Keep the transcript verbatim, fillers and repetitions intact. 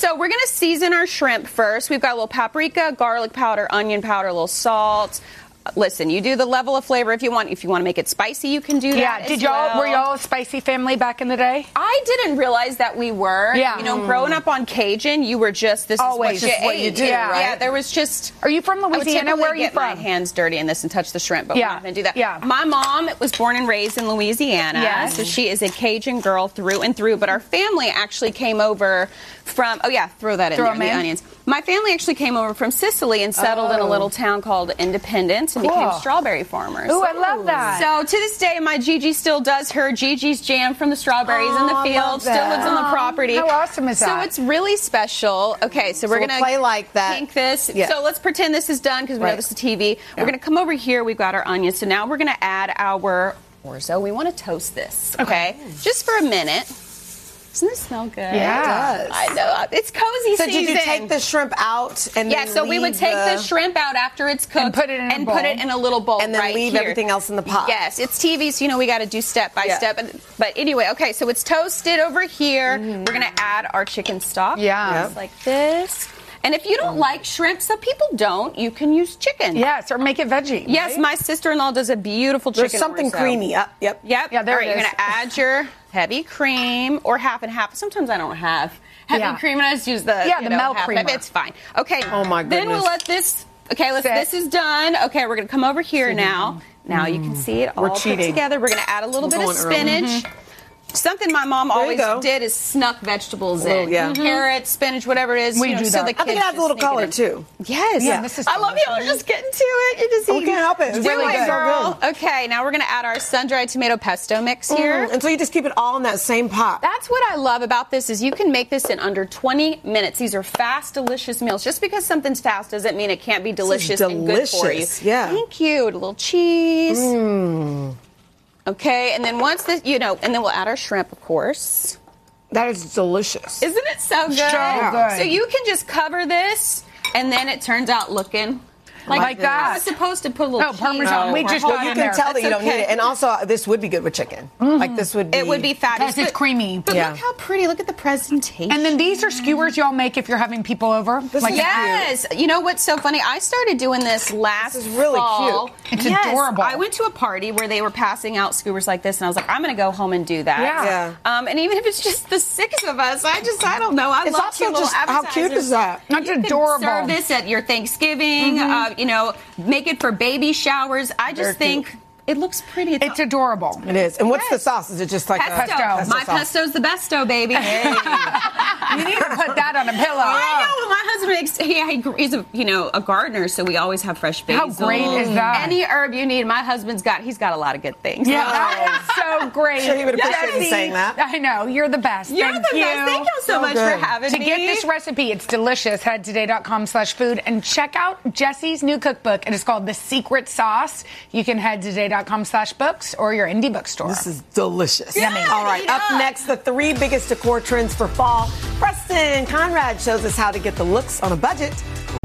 So we're going to season our shrimp first. We've got a little paprika, garlic powder, onion powder, a little salt. Listen, you do the level of flavor if you want. If you want to make it spicy, you can do that. Yeah. Did y'all well. were y'all a spicy family back in the day? I didn't realize that we were. Yeah. You know, growing up on Cajun, you were just this Always is what you, just what ate. you do, Yeah. right? Yeah. There was just. Are you from Louisiana? Where are you get from? My hands dirty in this and touch the shrimp, but Yeah. we're not going to do that. Yeah. My mom was born and raised in Louisiana, Yes. so she is a Cajun girl through and through. But our family actually came over from. Oh yeah, throw that in Throw there. them The in. onions. My family actually came over from Sicily and settled in a Oh. little town called Independence and Cool. became strawberry farmers. Ooh, I love that. So to this day, my Gigi still does her Gigi's jam from the strawberries in the Oh, I field. love Still lives on the that. property. How awesome is So that? it's really special. Okay, so we're we'll gonna play like that. Pink this. Yeah. So let's pretend this is done because we know Right. this is T V. We're gonna come over here. We've got our onions. So now we're gonna add our orzo. We want to toast this. Okay, just for a minute. Doesn't it smell good? Yeah. It does. I know. It's cozy So season. did you take the shrimp out and Yeah, then so we would leave take the... shrimp out after it's cooked And put it in a and bowl. put it in a little bowl And then right leave here. everything else in the pot. Yes, it's T V, so you know we got to do step by Yeah. step. But, but anyway, okay, so it's toasted over here. We're going to add our chicken stock. Yeah. Just like this. And if you don't like shrimp, some people don't, you can use chicken. Yes, or make it veggie. Yes, right? my sister-in-law does a beautiful chicken. There's something orzo. creamy. Up. Yep. Yep. Yeah, there All right, it you're is. going to add your heavy cream or half and half. Sometimes I don't have heavy Yeah. cream and I just use the Yeah, you the know, milk half and half. creamer. It's fine. Okay. Oh, my Then we'll goodness. let this. Okay, let's. Sit. This is done. Okay, we're going to come over here now. Now you can see it all We're put cheating. together. We're going to add a little We're bit of going early. spinach. Something my mom you always go. did is snuck vegetables little- in. yeah. Carrots, spinach, whatever it is. We you know, do so that. the I kids think it adds a just little sneak it color, in. too. Yes. Yeah, this is I love y'all are delicious. just getting to it. You're just We eating. can't help it. It's Do really it, good. So girl. good. Okay, now we're going to add our sun-dried tomato pesto mix here. Mm, and so you just keep it all in that same pot. That's what I love about this is you can make this in under twenty minutes. These are fast, delicious meals. Just because something's fast doesn't mean it can't be delicious, and good for you. delicious, yeah. Thank you. A little cheese. Mm. Okay, and then once this, you know, and then we'll add our shrimp, of course. That is delicious. Isn't it so good? So good. So you can just cover this, and then it turns out looking like, Like that. I was supposed to put a little No, cheese Parmesan. on We it. just Well, got You in can there. tell that That's you don't okay. need it. And also, uh, this would be good with chicken. Like, this would be... It would be fabulous. Because it's But- creamy. But Yeah. look how pretty. Look at the presentation. And then these are skewers y'all make if you're having people over. This is Yes. You know what's so funny? I started doing this last This is really fall. cute. It's Yes. adorable. I went to a party where they were passing out skewers like this, and I was like, I'm going to go home and do that. Yeah. Yeah. Um, and even if it's just the six of us, I just, I don't know. I It's love also cute little just- how appetizers. cute is that? That's You can adorable. serve this at your Thanksgiving. Uh, you know, make it for baby showers. I just Very cute. think it looks pretty. It's adorable. It is. And what's Yes. the sauce? Is it just like pesto. a Pesto. My sauce? pesto's the besto, baby. You need to put that on a pillow. I know. My husband makes. He, he's a you know a gardener, so we always have fresh basil. How great is that? Any herb you need, my husband's got. He's got a lot of good things. Yeah, that is so great. Sure he would appreciate Jesse, you saying that. I know. You're the best. You're Thank the you. best. Thank you so, So much good. for having To me. get this recipe, it's delicious. Head today.com slash food and check out Jesse's new cookbook. It is called The Secret Sauce. You can head to today.com slash books or your indie bookstore. This is delicious. Yeah, All right, eat up up. next, the three biggest decor trends for fall. Preston Conrad shows us how to get the looks on a budget